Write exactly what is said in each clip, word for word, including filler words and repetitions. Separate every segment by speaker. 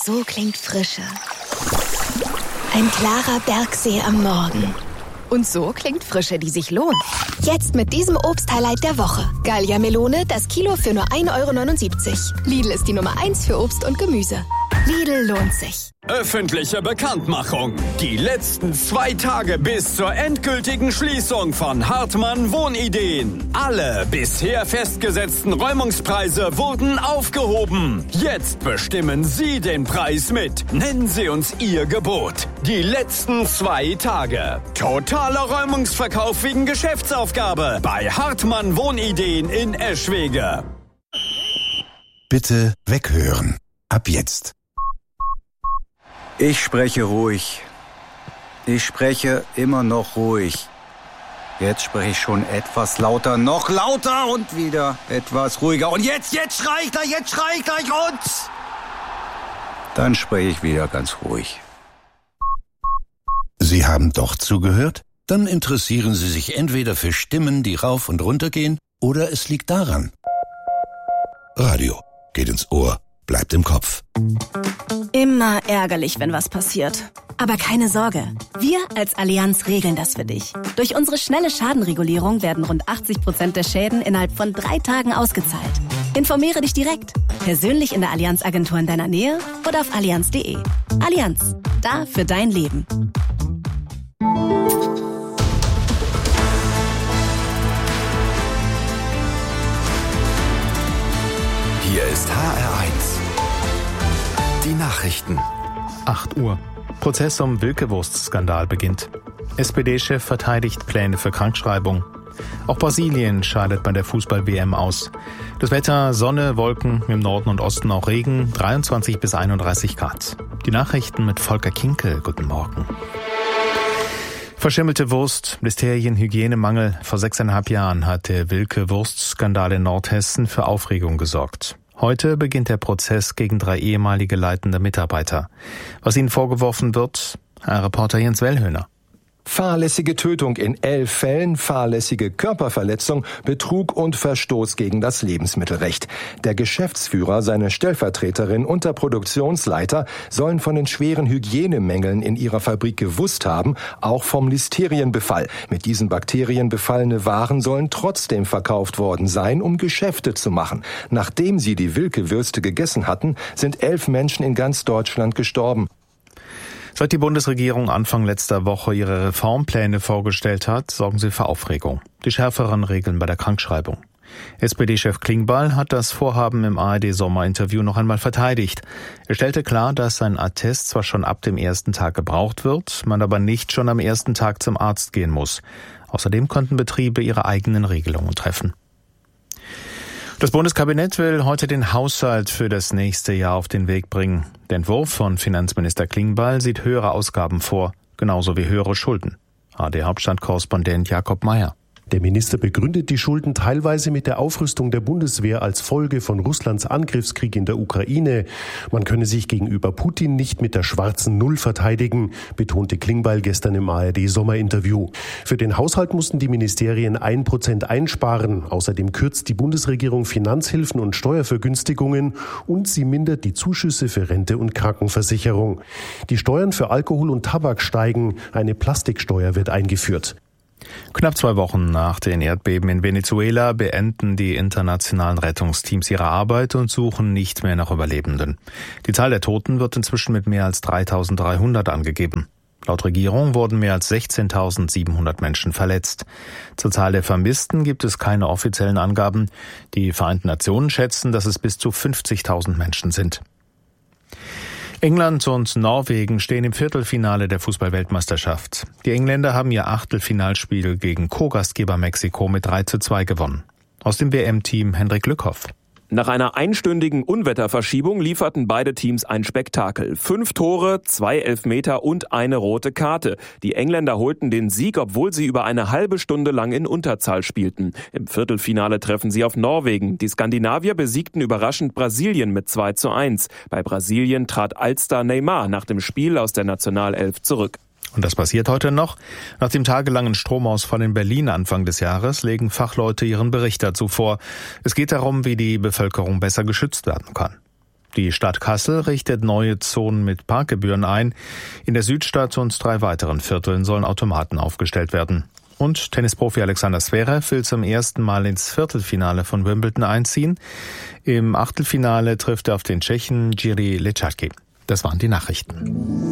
Speaker 1: So klingt Frische. Ein klarer Bergsee am Morgen. Und so klingt Frische, die sich lohnt. Jetzt mit diesem Obst-Highlight der Woche. Gallia Melone, das Kilo für nur ein Euro neunundsiebzig. Lidl ist die Nummer eins für Obst und Gemüse. Lidl lohnt sich.
Speaker 2: Öffentliche Bekanntmachung. Die letzten zwei Tage bis zur endgültigen Schließung von Hartmann Wohnideen. Alle bisher festgesetzten Räumungspreise wurden aufgehoben. Jetzt bestimmen Sie den Preis mit. Nennen Sie uns Ihr Gebot. Die letzten zwei Tage. Totaler Räumungsverkauf wegen Geschäftsaufgabe bei Hartmann Wohnideen in Eschwege.
Speaker 3: Bitte weghören. Ab jetzt.
Speaker 4: Ich spreche ruhig. Ich spreche immer noch ruhig. Jetzt spreche ich schon etwas lauter, noch lauter und wieder etwas ruhiger. Und jetzt, jetzt schrei ich gleich, jetzt schrei ich gleich und... Dann spreche ich wieder ganz ruhig.
Speaker 3: Sie haben doch zugehört? Dann interessieren Sie sich entweder für Stimmen, die rauf und runter gehen, oder es liegt daran. Radio geht ins Ohr, bleibt im Kopf.
Speaker 5: Immer ärgerlich, wenn was passiert. Aber keine Sorge, wir als Allianz regeln das für dich. Durch unsere schnelle Schadenregulierung werden rund achtzig Prozent der Schäden innerhalb von drei Tagen ausgezahlt. Informiere dich direkt, persönlich in der Allianz-Agentur in deiner Nähe oder auf allianz punkt de. Allianz, da für dein Leben.
Speaker 6: Hier ist H R eins. Die Nachrichten.
Speaker 7: acht Uhr. Prozess um Wilke-Wurst-Skandal beginnt. S P D-Chef verteidigt Pläne für Krankschreibung. Auch Brasilien scheidet bei der Fußball-W M aus. Das Wetter: Sonne, Wolken, im Norden und Osten auch Regen, dreiundzwanzig bis einunddreißig Grad. Die Nachrichten mit Volker Kinkel. Guten Morgen. Verschimmelte Wurst, Listerien, Hygienemangel. Vor sechseinhalb Jahren hat der Wilke-Wurst-Skandal in Nordhessen für Aufregung gesorgt. Heute beginnt der Prozess gegen drei ehemalige leitende Mitarbeiter. Was ihnen vorgeworfen wird? Herr Reporter Jens Wellhöhner.
Speaker 8: Fahrlässige Tötung in elf Fällen, fahrlässige Körperverletzung, Betrug und Verstoß gegen das Lebensmittelrecht. Der Geschäftsführer, seine Stellvertreterin und der Produktionsleiter sollen von den schweren Hygienemängeln in ihrer Fabrik gewusst haben, auch vom Listerienbefall. Mit diesen Bakterien befallene Waren sollen trotzdem verkauft worden sein, um Geschäfte zu machen. Nachdem sie die Wilke-Würste gegessen hatten, sind elf Menschen in ganz Deutschland gestorben.
Speaker 7: Seit die Bundesregierung Anfang letzter Woche ihre Reformpläne vorgestellt hat, sorgen sie für Aufregung. Die schärferen Regeln bei der Krankschreibung. S P D-Chef Klingbeil hat das Vorhaben im A R D-Sommerinterview noch einmal verteidigt. Er stellte klar, dass ein Attest zwar schon ab dem ersten Tag gebraucht wird, man aber nicht schon am ersten Tag zum Arzt gehen muss. Außerdem konnten Betriebe ihre eigenen Regelungen treffen. Das Bundeskabinett will heute den Haushalt für das nächste Jahr auf den Weg bringen. Der Entwurf von Finanzminister Klingbeil sieht höhere Ausgaben vor, genauso wie höhere Schulden. A R D-Hauptstadtkorrespondent Jakob Mayer.
Speaker 9: Der Minister begründet die Schulden teilweise mit der Aufrüstung der Bundeswehr als Folge von Russlands Angriffskrieg in der Ukraine. Man könne sich gegenüber Putin nicht mit der schwarzen Null verteidigen, betonte Klingbeil gestern im A R D-Sommerinterview. Für den Haushalt mussten die Ministerien ein Prozent einsparen. Außerdem kürzt die Bundesregierung Finanzhilfen und Steuervergünstigungen und sie mindert die Zuschüsse für Rente und Krankenversicherung. Die Steuern für Alkohol und Tabak steigen. Eine Plastiksteuer wird eingeführt.
Speaker 7: Knapp zwei Wochen nach den Erdbeben in Venezuela beenden die internationalen Rettungsteams ihre Arbeit und suchen nicht mehr nach Überlebenden. Die Zahl der Toten wird inzwischen mit mehr als dreitausenddreihundert angegeben. Laut Regierung wurden mehr als sechzehntausendsiebenhundert Menschen verletzt. Zur Zahl der Vermissten gibt es keine offiziellen Angaben. Die Vereinten Nationen schätzen, dass es bis zu fünfzigtausend Menschen sind. England und Norwegen stehen im Viertelfinale der Fußball-Weltmeisterschaft. Die Engländer haben ihr Achtelfinalspiel gegen Co-Gastgeber Mexiko mit drei zu zwei gewonnen. Aus dem W M-Team Hendrik Lückhoff.
Speaker 10: Nach einer einstündigen Unwetterverschiebung lieferten beide Teams ein Spektakel. Fünf Tore, zwei Elfmeter und eine rote Karte. Die Engländer holten den Sieg, obwohl sie über eine halbe Stunde lang in Unterzahl spielten. Im Viertelfinale treffen sie auf Norwegen. Die Skandinavier besiegten überraschend Brasilien mit zwei zu eins. Bei Brasilien trat Altstar Neymar nach dem Spiel aus der Nationalelf zurück.
Speaker 7: Und das passiert heute noch. Nach dem tagelangen Stromausfall in Berlin Anfang des Jahres legen Fachleute ihren Bericht dazu vor. Es geht darum, wie die Bevölkerung besser geschützt werden kann. Die Stadt Kassel richtet neue Zonen mit Parkgebühren ein. In der Südstadt und drei weiteren Vierteln sollen Automaten aufgestellt werden. Und Tennisprofi Alexander Zverev will zum ersten Mal ins Viertelfinale von Wimbledon einziehen. Im Achtelfinale trifft er auf den Tschechen Jiří Leczacki. Das waren die Nachrichten.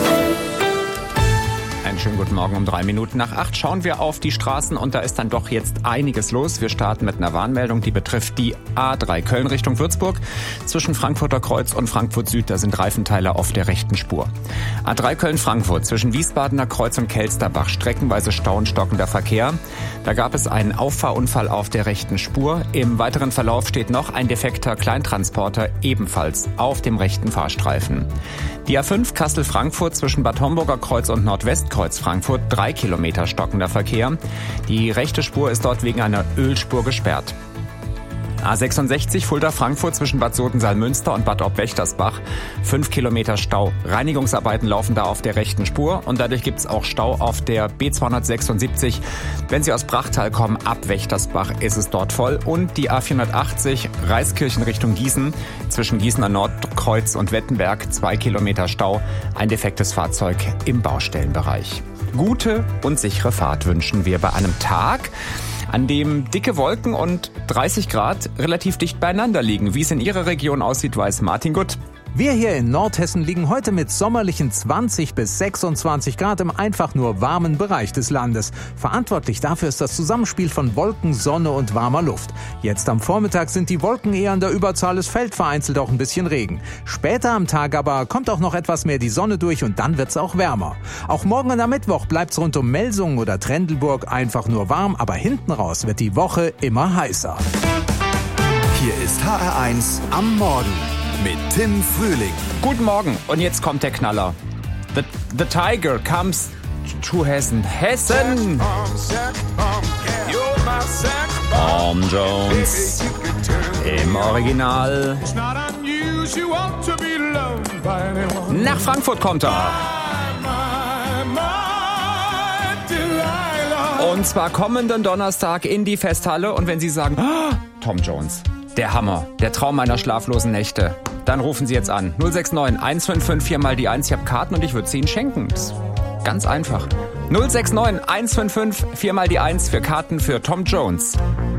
Speaker 11: Einen schönen guten Morgen um drei Minuten nach acht. Schauen wir auf die Straßen und da ist dann doch jetzt einiges los. Wir starten mit einer Warnmeldung, die betrifft die A drei Köln Richtung Würzburg. Zwischen Frankfurter Kreuz und Frankfurt Süd, da sind Reifenteile auf der rechten Spur. A drei Köln-Frankfurt zwischen Wiesbadener Kreuz und Kelsterbach, streckenweise Stau und stockender Verkehr. Da gab es einen Auffahrunfall auf der rechten Spur. Im weiteren Verlauf steht noch ein defekter Kleintransporter ebenfalls auf dem rechten Fahrstreifen. Die A fünf Kassel-Frankfurt zwischen Bad Homburger Kreuz und Nordwestkreuz Frankfurt, drei Kilometer stockender Verkehr. Die rechte Spur ist dort wegen einer Ölspur gesperrt. A sechsundsechzig Fulda-Frankfurt zwischen Bad Sodensaal-Münster und Bad Ob-Wächtersbach, fünf Kilometer Stau. Reinigungsarbeiten laufen da auf der rechten Spur und dadurch gibt es auch Stau auf der B zweihundertsechsundsiebzig. Wenn Sie aus Brachtal kommen, ab Wächtersbach ist es dort voll. Und die A vierhundertachtzig Reiskirchen Richtung Gießen zwischen Gießener Nordkreuz und Wettenberg, zwei Kilometer Stau. Ein defektes Fahrzeug im Baustellenbereich. Gute und sichere Fahrt wünschen wir bei einem Tag, an dem dicke Wolken und dreißig Grad relativ dicht beieinander liegen. Wie es in Ihrer Region aussieht, weiß Martin Gutt.
Speaker 12: Wir hier in Nordhessen liegen heute mit sommerlichen zwanzig bis sechsundzwanzig Grad im einfach nur warmen Bereich des Landes. Verantwortlich dafür ist das Zusammenspiel von Wolken, Sonne und warmer Luft. Jetzt am Vormittag sind die Wolken eher an der Überzahl, es fällt vereinzelt auch ein bisschen Regen. Später am Tag aber kommt auch noch etwas mehr die Sonne durch und dann wird's auch wärmer. Auch morgen und am Mittwoch bleibt's rund um Melsungen oder Trendelburg einfach nur warm, aber hinten raus wird die Woche immer heißer.
Speaker 6: Hier ist H R eins am Morgen mit Tim Frühling.
Speaker 11: Guten Morgen und jetzt kommt der Knaller. The, the Tiger comes to Hessen. Hessen! Tom Jones im Original. Nach Frankfurt kommt er. Und zwar kommenden Donnerstag in die Festhalle. Und wenn Sie sagen, oh, Tom Jones, der Hammer, der Traum meiner schlaflosen Nächte, dann rufen Sie jetzt an. null sechs neun, eins fünf fünf, vier mal die eins. Ich habe Karten und ich würde sie Ihnen schenken. Das ist ganz einfach. null sechs neun, eins fünf fünf, vier mal die eins für Karten für Tom Jones.